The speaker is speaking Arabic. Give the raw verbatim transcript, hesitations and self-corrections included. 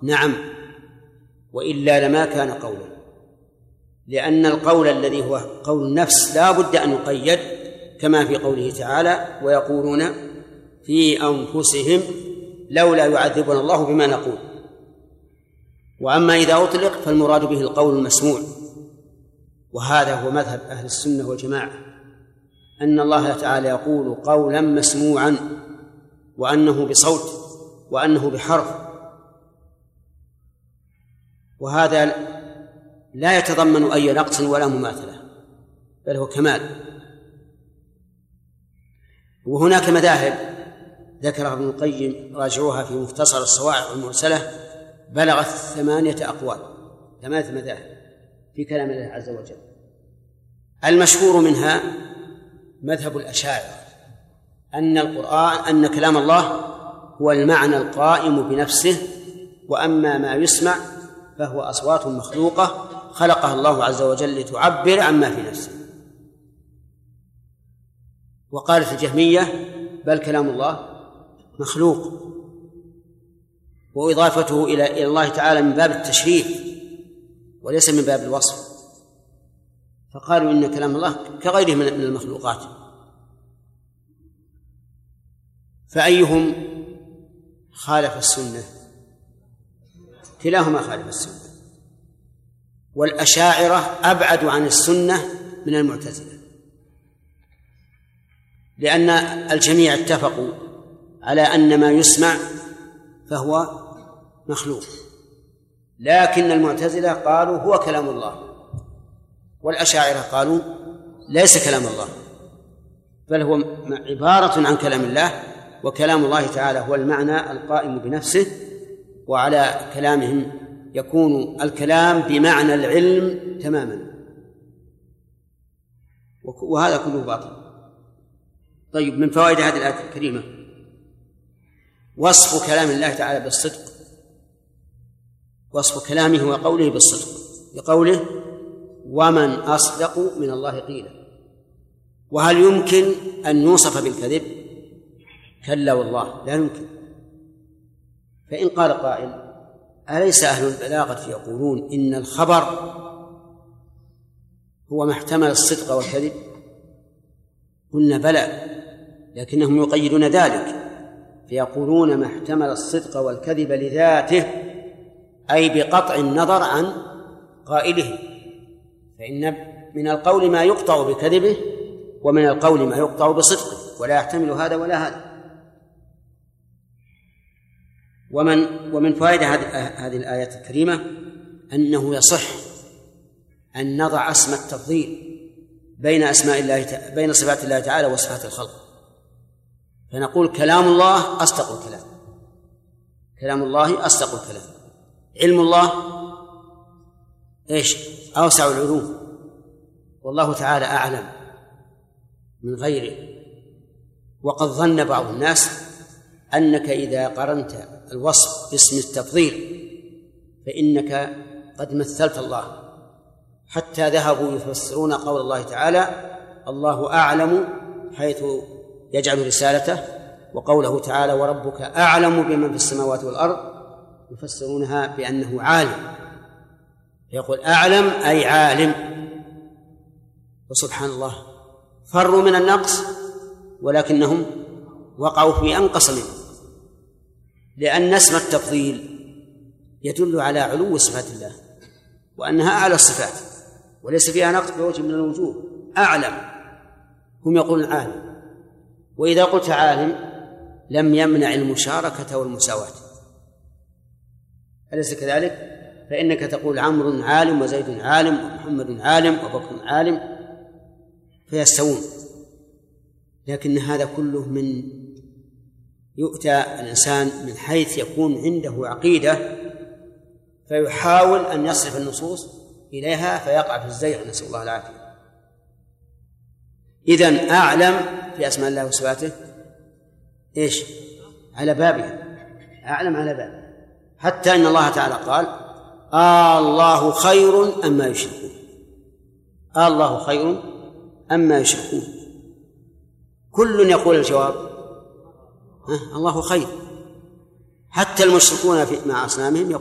نعم، وإلا لما كان قولا، لأن القول الذي هو قول النفس لا بد أن يقيد، كما في قوله تعالى: ويقولون في أنفسهم لولا يعذبنا الله بما نقول. وأما إذا أطلق فالمراد به القول المسموع، وهذا هو مذهب أهل السنة والجماعة، أن الله تعالى يقول قولا مسموعا، وأنه بصوت، وأنه بحرف، وهذا لا يتضمن أي نقص ولا مماثلة، بل هو كمال. وهناك مذاهب ذكرها ابن القيم، راجعوها في مختصر الصواعق المرسلة، بلغت ثمانية أقوال، ثمانية مذاهب في كلام الله عز وجل. المشهور منها مذهب الأشاعرة، أن القرآن أن كلام الله هو المعنى القائم بنفسه، وأما ما يسمع فهو أصوات مخلوقة خلقها الله عز وجل لتعبر عما في نفسه. وقالت الجهمية: بل كلام الله مخلوق، وإضافته إلى الله تعالى من باب التشريف وليس من باب الوصف، فقالوا إن كلام الله كغيره من المخلوقات. فأيهم خالف السنة؟ كلاهما خالف السنة، والأشاعرة أبعد عن السنة من المعتزلة، لأن الجميع اتفقوا على أن ما يسمع فهو مخلوق، لكن المعتزلة قالوا هو كلام الله، والأشاعرة قالوا ليس كلام الله، بل هو عبارة عن كلام الله، وكلام الله تعالى هو المعنى القائم بنفسه. وعلى كلامهم يكون الكلام بمعنى العلم تماما، وهذا كله باطل. طيب، من فوائد هذه الآية الكريمة وصف كلام الله تعالى بالصدق، وصف كلامه وقوله بالصدق، بقوله: ومن أصدق من الله قيلا. وهل يمكن أن يوصف بالكذب؟ كلا والله، لا يمكن. فإن قال قائل: أليس أهل البلاغة يقولون إن الخبر هو ما احتمل الصدق والكذب؟ قلنا بلى، لكنهم يقيدون ذلك فيقولون ما احتمل الصدق والكذب لذاته، أي بقطع النظر عن قائله، فإن من القول ما يقطع بكذبه، ومن القول ما يقطع بصدقه، ولا يحتمل هذا ولا هذا. ومن ومن فوائد هذه الآية الكريمة أنه يصح أن نضع اسم التفضيل بين أسماء الله بين صفات الله تعالى وصفات الخلق، فنقول كلام الله أصدق الكلام، كلام الله أصدق الكلام. علم الله إيش؟ أوسع العلوم، والله تعالى أعلم من غيره. وقد ظن بعض الناس أنك إذا قرنت الوصف باسم التفضيل فإنك قد مثلت الله، حتى ذهبوا يفسرون قول الله تعالى: الله أعلم، حيث يجعل رسالته، وقوله تعالى: وربك أعلم بمن في السماوات والأرض، يفسرونها بأنه عالم، يقول أعلم أي عالم. وسبحان الله، فروا من النقص ولكنهم وقعوا في أنقص منه، لأن اسم التفضيل يدل على علو صفات الله وأنها أعلى الصفات وليس فيها نقص بوجه من الوجوه. أعلم، هم يقولون عالم، وإذا قلت عالم لم يمنع المشاركة والمساواة، أليس كذلك؟ فإنك تقول عمرو عالم وزيد عالم ومحمد عالم وبكر عالم فيستوون، لكن هذا كله من يؤتى الإنسان من حيث يكون عنده عقيدة فيحاول أن يصرف النصوص إليها فيقع في الزيغ، نسأل الله العافية. إذن أعلم في أسماء الله وصفاته إيش؟ على بابها، أعلم على بابها، حتى إن الله تعالى قال: آه الله خير أما يشركون. آه الله خير أما يشركون، كل يقول الجواب: الله خير. حتى المشركون مع أصنامهم